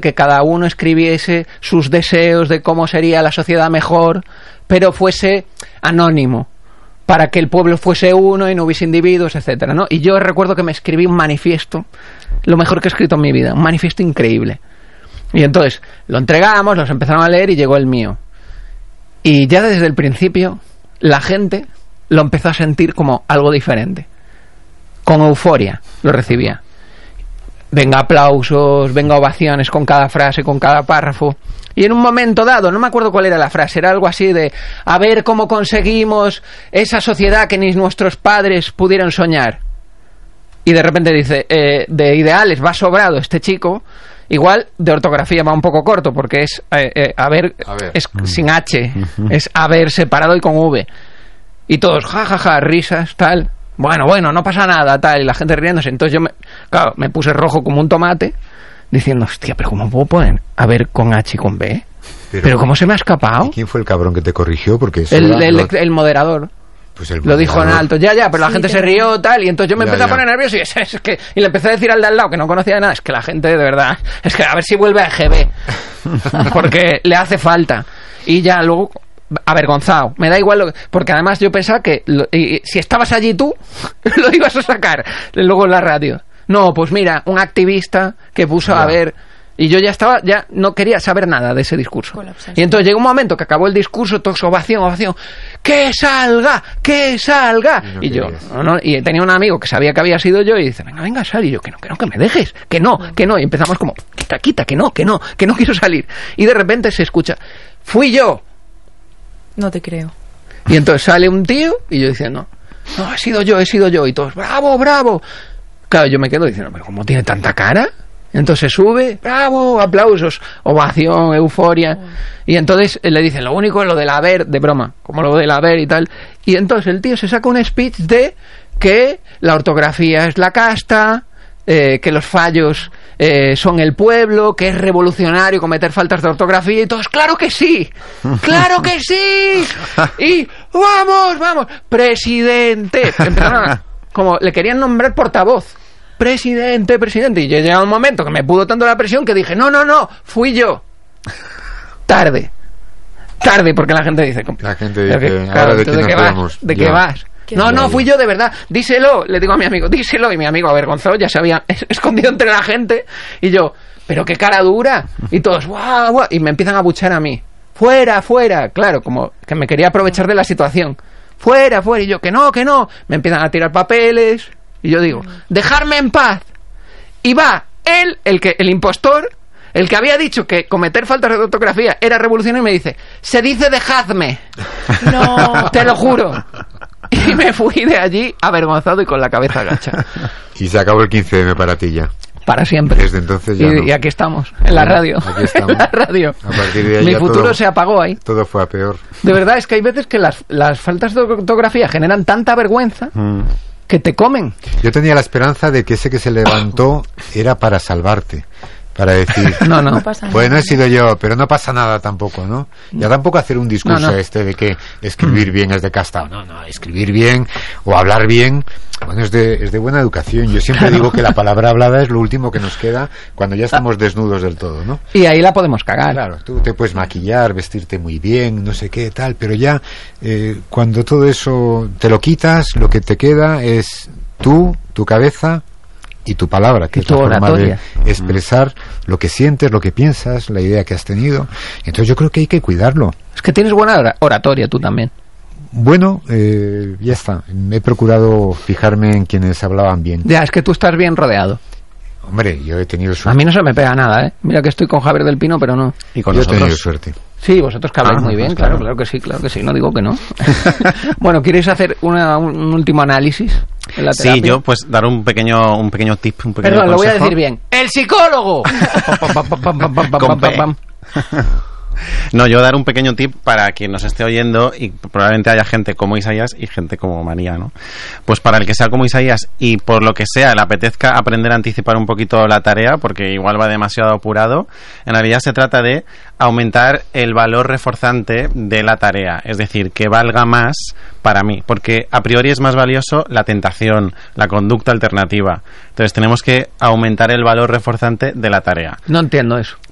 que cada uno escribiese sus deseos de cómo sería la sociedad mejor, pero fuese anónimo, para que el pueblo fuese uno y no hubiese individuos, etcétera, ¿no? Y yo recuerdo que me escribí un manifiesto, lo mejor que he escrito en mi vida, un manifiesto increíble. Y entonces lo entregamos, los empezaron a leer y llegó el mío. Y ya desde el principio la gente lo empezó a sentir como algo diferente. Con euforia lo recibía. Venga aplausos, venga ovaciones con cada frase, con cada párrafo. Y en un momento dado, no me acuerdo cuál era la frase, era algo así de a ver cómo conseguimos esa sociedad que ni nuestros padres pudieron soñar. Y de repente dice, de ideales va sobrado este chico, igual de ortografía va un poco corto, porque es haber, es sin H, es haber separado y con V. Y todos, jajaja, risas, tal. Bueno, no pasa nada, tal, y la gente riéndose. Entonces yo, me puse rojo como un tomate, diciendo, hostia, pero ¿cómo puedo poner a ver con H y con B? ¿Pero cómo se me ha escapado? ¿Y quién fue el cabrón que te corrigió? Porque eso el moderador. Pues el lo dijo en alto, ya, pero la gente se rió, tal, y entonces yo me empecé a poner nervioso y le empecé a decir al de al lado, que no conocía de nada, es que la gente, de verdad, es que a ver si vuelve a EGB, porque le hace falta. Y ya luego, avergonzado, me da igual, porque además yo pensaba que si estabas allí tú, lo ibas a sacar luego en la radio. No, pues mira, un activista que puso a ver... Y yo ya no quería saber nada de ese discurso. Y entonces llegó un momento que acabó el discurso, todos ovación, ¡que salga! Y yo, no, y tenía un amigo que sabía que había sido yo y dice, venga, sal. Y yo, que no, que me dejes, que no. Y empezamos como, quita, que no quiero salir. Y de repente se escucha, ¡fui yo! No te creo. Y entonces sale un tío y yo diciendo, no, he sido yo. Y todos, ¡bravo! Claro, yo me quedo diciendo, ¿pero cómo tiene tanta cara? Entonces sube, bravo, aplausos, ovación, euforia. Y entonces le dicen, lo único es lo del haber, de broma, como lo del haber y tal. Y entonces el tío se saca un speech de que la ortografía es la casta, que los fallos son el pueblo, que es revolucionario cometer faltas de ortografía. Y todos, ¡claro que sí! Y vamos, presidente. Empezaron como le querían nombrar portavoz. Presidente, y yo llegaba un momento que me pudo tanto la presión que dije, no, fui yo. Tarde, porque la gente dice, ahora ¿de qué vas? No, fui yo de verdad, díselo, le digo a mi amigo, díselo, y mi amigo avergonzado ya se había escondido entre la gente, y yo, pero qué cara dura, y todos, guau, y me empiezan a abuchear a mí, fuera, claro, como que me quería aprovechar de la situación, fuera, y yo, que no, me empiezan a tirar papeles. Y yo digo, dejarme en paz. Y va él, el impostor, el que había dicho que cometer faltas de ortografía era revolucionario, y me dice, se dice dejadme. No, te lo juro. Y me fui de allí avergonzado y con la cabeza agacha. Y se acabó el 15M para ti ya. Para siempre. Desde entonces ya y aquí estamos, en la radio. Aquí estamos. En la radio. A partir de ahí mi futuro se apagó ahí. Todo fue a peor. De verdad, es que hay veces que las faltas de ortografía generan tanta vergüenza que te comen. Yo tenía la esperanza de que ese que se levantó era para salvarte, para decir, no pasa bueno, nada. He sido yo, pero no pasa nada tampoco, ¿no? Ya tampoco hacer un discurso de que escribir bien es de casta. No, escribir bien o hablar bien, bueno, es de buena educación. Yo siempre digo que la palabra hablada es lo último que nos queda cuando ya estamos desnudos del todo, ¿no? Y ahí la podemos cagar. Claro, tú te puedes maquillar, vestirte muy bien, no sé qué, tal, pero ya cuando todo eso te lo quitas, lo que te queda es tu cabeza y tu palabra, que es la forma de expresar lo que sientes, lo que piensas, la idea que has tenido. Entonces yo creo que hay que cuidarlo. Es que tienes buena oratoria tú también. Bueno, ya está. He procurado fijarme en quienes hablaban bien. Ya, es que tú estás bien rodeado. Hombre, yo he tenido suerte. A mí no se me pega nada, ¿eh? Mira que estoy con Javier del Pino, pero no. ¿Y con yo nosotros? he tenido suerte. Sí, vosotros que habláis muy bien, pues claro que sí, no digo que no. Bueno, ¿quieres hacer un último análisis en la terapia? Sí, yo pues dar un pequeño tip, un pequeño Perdón, consejo. lo voy a decir bien. ¡El psicólogo! No, yo dar un pequeño tip para quien nos esté oyendo, y probablemente haya gente como Isaías y gente como María, ¿no? Pues para el que sea como Isaías y por lo que sea le apetezca aprender a anticipar un poquito la tarea, porque igual va demasiado apurado, en realidad se trata de aumentar el valor reforzante de la tarea, es decir, que valga más para mí, porque a priori es más valioso la tentación, la conducta alternativa. Entonces tenemos que aumentar el valor reforzante de la tarea. No entiendo eso.